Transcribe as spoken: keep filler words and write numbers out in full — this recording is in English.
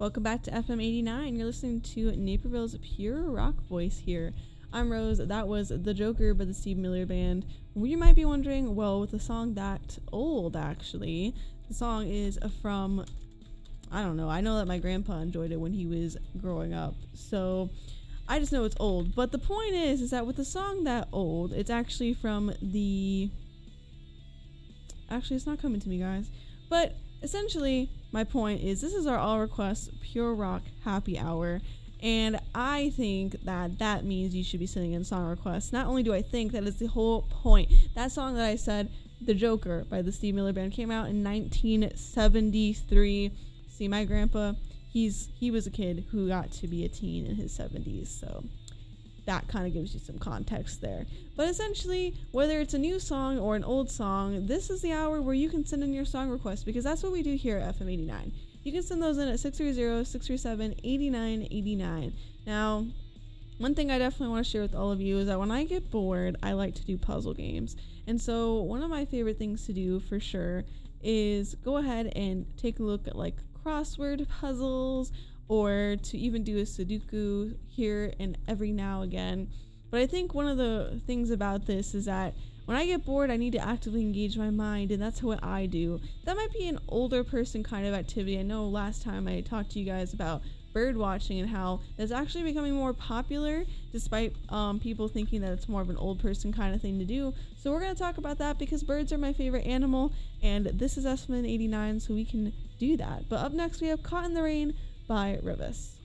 Welcome back to F M eighty-nine. You're listening to Naperville's Pure Rock Voice here. I'm Rose. That was The Joker by the Steve Miller Band. You might be wondering, well, with a song that old, actually, the song is from, I don't know, I know that my grandpa enjoyed it when he was growing up, so I just know it's old. But the point is, is that with a song that old, it's actually from the, actually, it's not coming to me, guys, but essentially, my point is, this is our all request Pure Rock Happy Hour, and I think that that means you should be sending in song requests. Not only do I think, that is the whole point. That song that I said, The Joker by the Steve Miller Band, came out in nineteen seventy-three. See, my grandpa, he's he was a kid who got to be a teen in his seventies, so that kind of gives you some context there. But essentially, whether it's a new song or an old song, this is the hour where you can send in your song requests, because that's what we do here at F M eighty-nine. You can send those in at six three zero, six three seven, eight nine eight nine. Now, one thing I definitely want to share with all of you is that when I get bored, I like to do puzzle games. And so one of my favorite things to do, for sure, is go ahead and take a look at like crossword puzzles, or to even do a Sudoku here and every now again. But I think one of the things about this is that when I get bored, I need to actively engage my mind, and that's what I do. That might be an older person kind of activity. I know last time I talked to you guys about bird watching and how that's actually becoming more popular, despite um, people thinking that it's more of an old person kind of thing to do. So we're going to talk about that, because birds are my favorite animal, and this is F M eighty-nine, so we can do that. But up next, we have Caught in the Rain by Rivas.